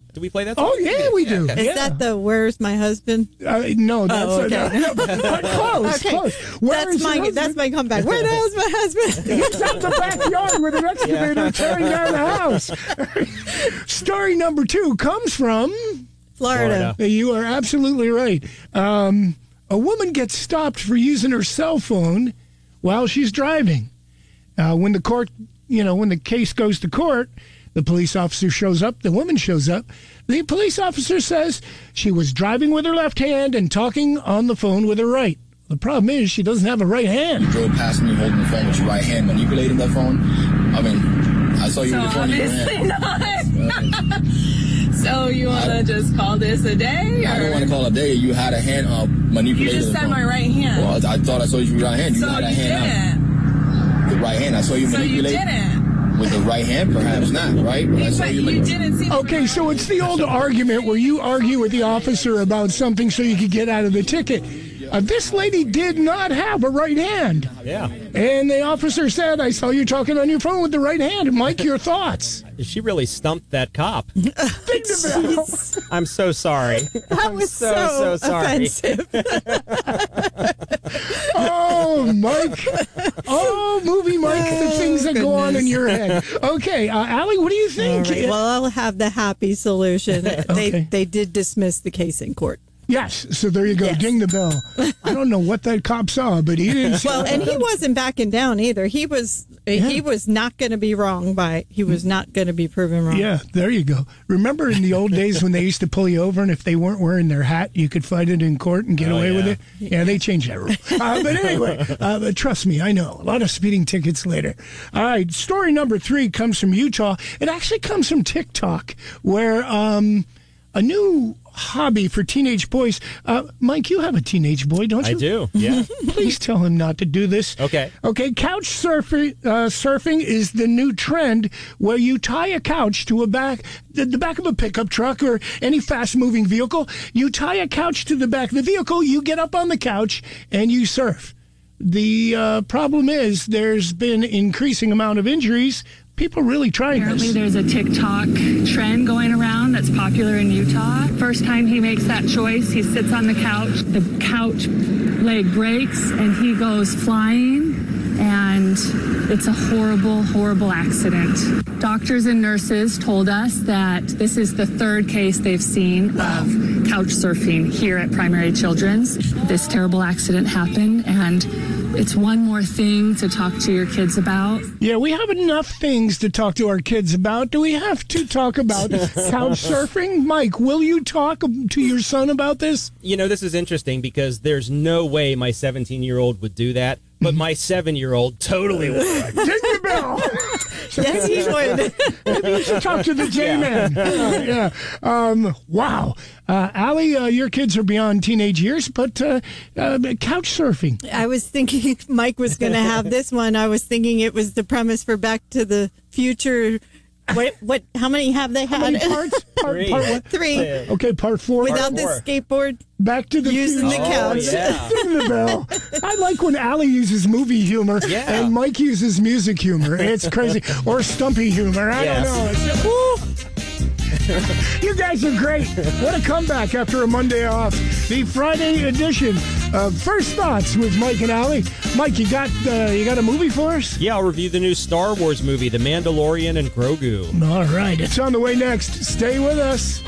Do we play that song? Oh, yeah, we do. Is that the Where's My Husband? No, that's okay. but close. Okay. Close. That's my comeback. Where the hell's my husband? He's out the backyard with an excavator tearing down the house. Story number 2 comes from Florida. You are absolutely right. A woman gets stopped for using her cell phone while she's driving. When the case goes to court, the police officer shows up. The woman shows up. The police officer says she was driving with her left hand and talking on the phone with her right. The problem is she doesn't have a right hand. You drove past me holding the phone with your right hand, manipulating that phone. I mean, I saw you with your phone in your hand. So you want to just call this a day? I don't want to call it a day. You had a hand manipulating. You just said my right hand. Well, I thought I saw you with your right hand. You had a hand out. The right hand. I saw you manipulate. So you didn't. With the right hand, perhaps not, right? But I saw you didn't see. Okay, so it's the old argument where you argue with the officer about something so you could get out of the ticket. This lady did not have a right hand. Yeah. And the officer said, I saw you talking on your phone with the right hand. Mike, your thoughts? She really stumped that cop. I'm so sorry. That was so sorry. offensive. Oh, Mike. Oh, movie Mike, the things that go on in your head. Okay, Allie, what do you think? All right, well, I'll have the happy solution. Okay. They did dismiss the case in court. Yes, so there you go. Yes. Ding the bell. I don't know what that cop saw, but he didn't see. Well, and he wasn't backing down either. He was not going to be wrong he was not going to be proven wrong. Yeah, there you go. Remember in the old days when they used to pull you over and if they weren't wearing their hat, you could fight it in court and get away with it? Yeah, they changed that rule. But anyway, but trust me, I know. A lot of speeding tickets later. All right, story number 3 comes from Utah. It actually comes from TikTok, where a new hobby for teenage boys. Mike, you have a teenage boy, don't you? I do, yeah. Please tell him not to do this. Okay. Okay, couch surfing is the new trend where you tie a couch to the back of a pickup truck or any fast-moving vehicle. You tie a couch to the back of the vehicle, you get up on the couch, and you surf. The problem is there's been increasing amount of injuries. People really trying Apparently this. there's a TikTok trend going around that's popular in Utah. First time he makes that choice, he sits on the couch leg breaks, and he goes flying, and it's a horrible, horrible accident. Doctors and nurses told us that this is the 3rd case they've seen of couch surfing here at Primary Children's. This terrible accident happened, and it's one more thing to talk to your kids about. Yeah, we have enough things to talk to our kids about. Do we have to talk about couch surfing? Mike, will you talk to your son about this? You know, this is interesting because there's no way my 17-year-old would do that, but my 7-year-old totally would. Ding the bell! Yes, he would. Maybe you should talk to the J-Man. Wow. Allie, your kids are beyond teenage years, but couch surfing. I was thinking Mike was going to have this one. I was thinking it was the premise for Back to the Future. What? How many have they had? How many parts? Part what? 3. Okay, part 4. Without the skateboard. Back to the using Future. the couch. Yeah. Ding the bell. I like when Allie uses movie humor and Mike uses music humor. It's crazy. Or stumpy humor. I don't know. It's, woo! You guys are great. What a comeback after a Monday off. The Friday edition of First Thoughts with Mike and Allie. Mike, you got a movie for us? Yeah, I'll review the new Star Wars movie, The Mandalorian and Grogu. All right. It's on the way next. Stay with us.